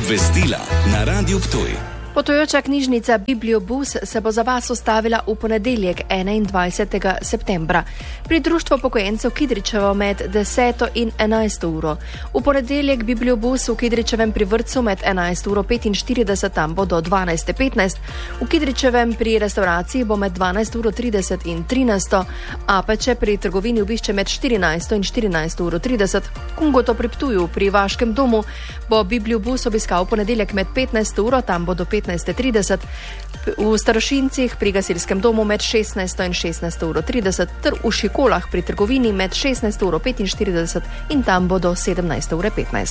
Obvestila na Radiu Ptuj. Potujoča knjižnica Bibliobus se bo za vas ustavila v ponedeljek 21. septembra pri Društvu upokojencev Kidričevo med 10. in 11. uro. V ponedeljek Bibliobus v Kidričevem pri vrtcu med 11.45 tam bo do 12.15, v Kidričevem pri restauraciji bo med 12.30 in 13. Apeče pri trgovini obišče med 14. in 14.30. Kungoto pri Ptuju pri Vaškem domu bo Bibliobus obiskal v ponedeljek med 15. uro, tam bo do 15.30, v Starošincih pri gasilskem domu med 16. in 16.30 ter v Šikolah pri trgovini med 16.45 in tam bo do 17.15.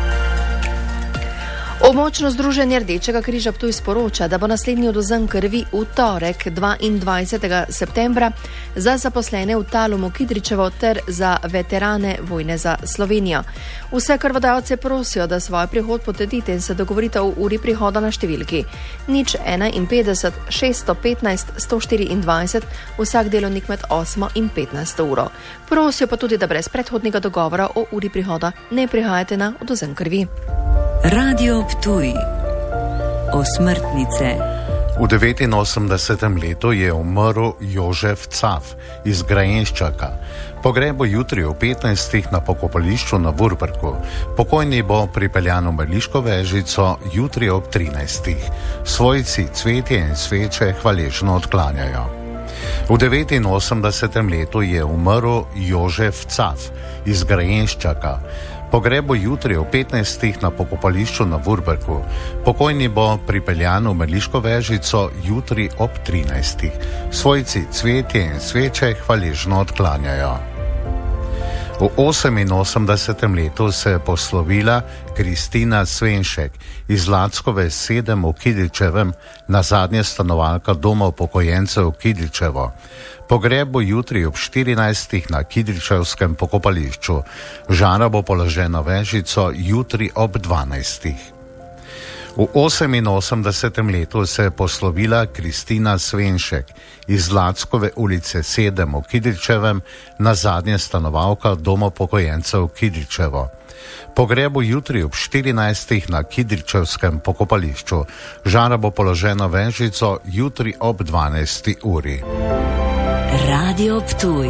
Območno združenje Rdečega križa Ptuj sporoča, da bo naslednji odvzem krvi v torek 22. septembra za zaposlene v Talumu Kidričevo ter za veterane vojne za Slovenijo. Vse krvodajalce prosijo, da svoj prihod potrdite in se dogovorite o uri prihoda na številki 051 615 124, vsak delovnik med 8 in 15 uro. Prosijo pa tudi, da brez predhodnega dogovora o uri prihoda ne prihajate na odvzem krvi. Radio Ptuj. Osmrtnice. V 89. letu je umrl Jožef Caf iz Grajenščaka. Pogreb bo jutri v 15. na pokopališču na Vurberku. Pokojni bo pripeljan v Mrliško vežico jutri ob 13. Svojci cvetje in sveče hvaležno odklanjajo. V 89. letu je umrl Jožef Caf iz Grajenščaka. Pogreb bo jutri ob 15. na pokopališču na Vurberku. Pokojni bo pripeljan v Mrliško vežico jutri ob 13. Svojci cvetje in sveče hvaležno odklanjajo. V 88. letu se je poslovila Kristina Svenšek iz Lackove 7 v Kidričevem, nazadnje stanovalka doma upokojencev Kidričevo. Pogreb bo jutri ob 14. na Kidričevskem pokopališču. Žara bo položena vežico jutri ob 12. V 88. letu se je poslovila Kristina Svenšek iz Lackove ulice 7 v Kidričevem, nazadnje stanovalka doma upokojencev Kidričevo. Pogreb bo jutri ob 14. na Kidričevskem pokopališču. Žara bo položena vežico jutri ob 12. uri. Radio Ptuj.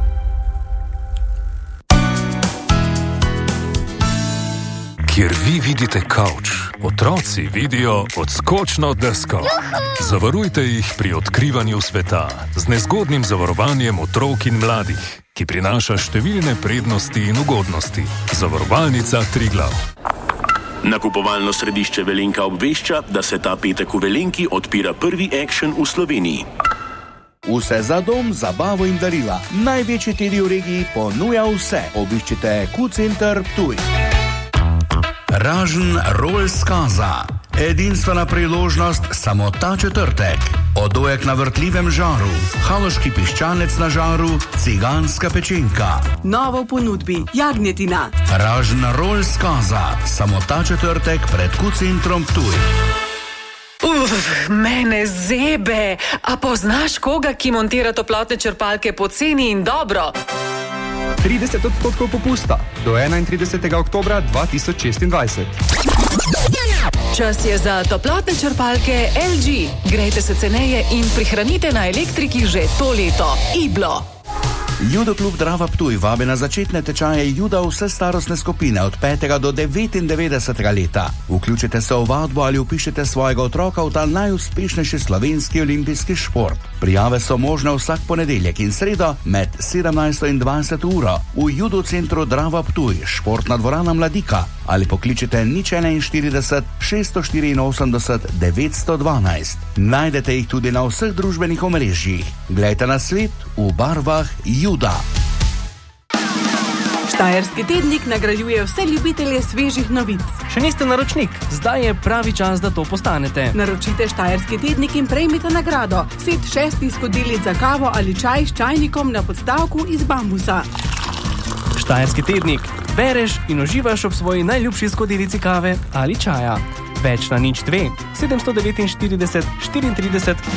Kjer vi vidite kavč, otroci vidijo odskočno desko. Zavarujte jih pri odkrivanju sveta z nezgodnim zavarovanjem otrok in mladih, ki prinaša številne prednosti in ugodnosti. Zavarovalnica Triglav. Nakupovalno središče Velenka obvešča, da se ta petek v Velenki odpira prvi Action v Sloveniji. Vse za dom, zabavo in darila. Največji tedi v regiji ponuja vse. Obiščite Q-Center Ptuj. Ražen Roll Skaza. Edinstvena priložnost samo ta četrtek. Odojek na vrtljivem žaru, haloški piščanec na žaru, ciganska pečenka. Novo v ponudbi, jagnjetina. Ražen Roll Skaza. Samo ta četrtek pred Q-Centrom Ptuj. Mene zebe. A poznaš koga, ki montira toplotne črpalke poceni in dobro? 30% popusta do 31. oktobra 2026. Čas je za toplotne črpalke LG. Grejte se ceneje in prihranite na elektriki že to leto. Iblo. Judo klub Drava Ptuj vabi na začetne tečaje juda vse starostne skupine od 5. do 99. leta. Vključite se v vadbo ali vpišite svojega otroka v ta najuspešnejši slovenski olimpijski šport. Prijave so možne vsak ponedeljek in sredo med 17. in 20. uro v Judo centru Drava Ptuj, športna dvorana Mladika, ali pokličite 041 684 912. Najdete jih tudi na vseh družbenih omrežjih. Glejte na svet v barvah Juda. Štajerski tednik nagrajuje vse ljubitelje svežih novic. Še niste naročnik? Zdaj je pravi čas, da to postanete. Naročite Štajerski tednik in prejmite nagrado. Set 6 skodelic za kavo ali čaj s čajnikom na podstavku iz bambusa. Štajerski tednik. Bereš in uživaš ob svoji najljubši skodelici kave ali čaja. Več na 02 749 34